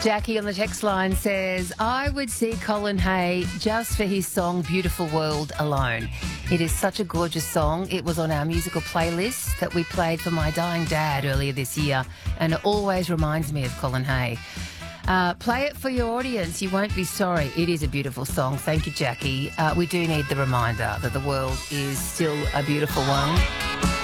Jackie on the text line says, I would see Colin Hay just for his song Beautiful World alone. It is such a gorgeous song. It was on our musical playlist that we played for my dying dad earlier this year, and it always reminds me of Colin Hay. Play it for your audience. You won't be sorry. It is a beautiful song. Thank you, Jackie. We do need the reminder that the world is still a beautiful one.